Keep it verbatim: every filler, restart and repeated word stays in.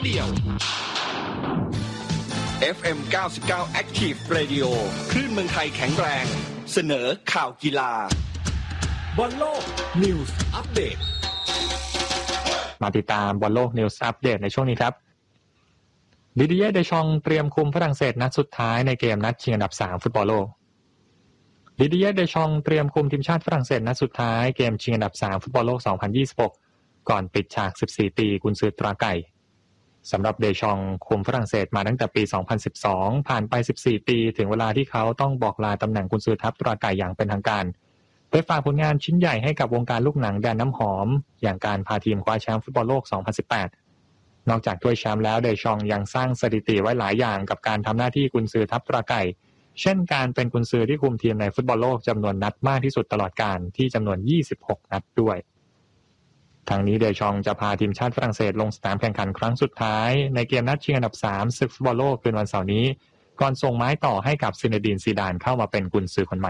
เดี่ยว เอฟ เอ็ม เก้าสิบเก้า Active Radio คลื่นเมืองไทยแข็งแรงเสนอข่าวกีฬาบอลโลก News Update มาติดตามบอลโลก News Update ในช่วงนี้ครับดิดิเย่ เดชองเตรียมคุมฝรั่งเศสนัดสุดท้ายในเกมนัดชิงอันดับสามฟุตบอลโลกดิดิเย่ เดชองเตรียมคุมทีมชาติฝรั่งเศสนัดสุดท้ายเกมชิงอันดับสามฟุตบอลโลกสองพันยี่สิบหกก่อนปิดฉากสิบสี่ปีกุนซือตราไก่สำหรับเดชองคุมฝรั่งเศสมาตั้งแต่ปีสองพันสิบสองผ่านไปสิบสี่ปีถึงเวลาที่เขาต้องบอกลาตำแหน่งกุนซือทัพตราไก่อย่างเป็นทางการโดยฝากผลงานชิ้นใหญ่ให้กับวงการลูกหนังแดนน้ำหอมอย่างการพาทีมคว้าแชมป์ฟุตบอลโลกสองพันสิบแปดนอกจากถ้วยแชมป์แล้วเดชองยังสร้างสถิติไว้หลายอย่างกับการทำหน้าที่กุนซือทัพตราไก่เช่นการเป็นกุนซือที่คุมทีมในฟุตบอลโลกจำนวนนัดมากที่สุดตลอดกาลที่จำนวนยี่สิบหกนัดด้วยทางนี้เดชองจะพาทีมชาติฝรั่งเศสลงสนามแข่งขันครั้งสุดท้ายในเกมนัดชิงอันดับสามศึกฟุตบอลโลกคืนวันเสาร์นี้ก่อนส่งไม้ต่อให้กับซินเนดีนซีดานเข้ามาเป็นกุนซือคนใหม่